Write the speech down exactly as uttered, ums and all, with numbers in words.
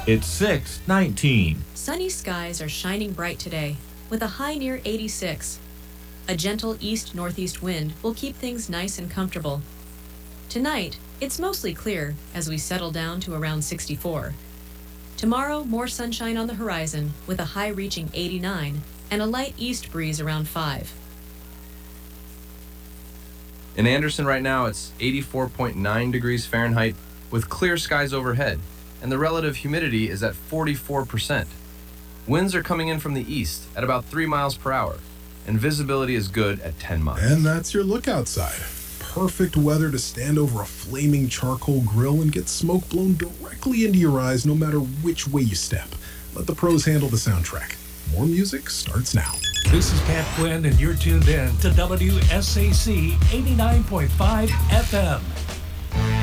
It's six nineteen. Sunny skies are shining bright today, with a high near eighty-six. A gentle east-northeast wind will keep things nice and comfortable. Tonight, it's mostly clear as we settle down to around sixty-four. Tomorrow, more sunshine on the horizon with a high reaching eighty-nine and a light east breeze around five. In Anderson right now, it's eighty-four point nine degrees Fahrenheit with clear skies overhead, and the relative humidity is at forty-four percent. Winds are coming in from the east at about three miles per hour, and visibility is good at ten miles. And that's your look outside. Perfect weather to stand over a flaming charcoal grill and get smoke blown directly into your eyes no matter which way you step. Let the pros handle the soundtrack. More music starts now. This is Pat Quinn, and you're tuned in to W S A C eighty-nine point five F M.